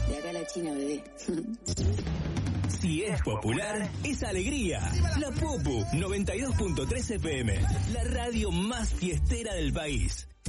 De acá a la China, bebé. Si es popular, es alegría. La Popu 92.3 FM, la radio más fiestera del país.